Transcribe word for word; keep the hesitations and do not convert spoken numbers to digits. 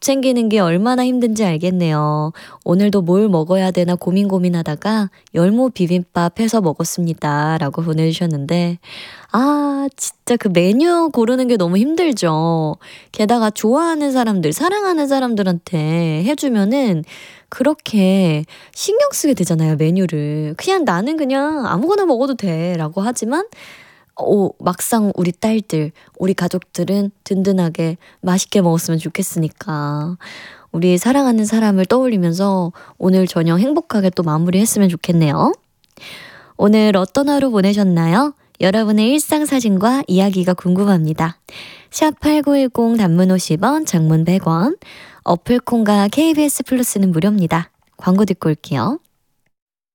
챙기는 게 얼마나 힘든지 알겠네요. 오늘도 뭘 먹어야 되나 고민 고민하다가 열무 비빔밥 해서 먹었습니다. 라고 보내주셨는데 아 진짜 그 메뉴 고르는 게 너무 힘들죠. 게다가 좋아하는 사람들, 사랑하는 사람들한테 해주면은 그렇게 신경 쓰게 되잖아요, 메뉴를. 그냥 나는 그냥 아무거나 먹어도 돼 라고 하지만 오, 막상 우리 딸들, 우리 가족들은 든든하게 맛있게 먹었으면 좋겠으니까 우리 사랑하는 사람을 떠올리면서 오늘 저녁 행복하게 또 마무리했으면 좋겠네요. 오늘 어떤 하루 보내셨나요? 여러분의 일상사진과 이야기가 궁금합니다. 샵 팔구일공 단문 오십 원, 장문 백 원, 어플콘과 케이비에스 플러스는 무료입니다. 광고 듣고 올게요.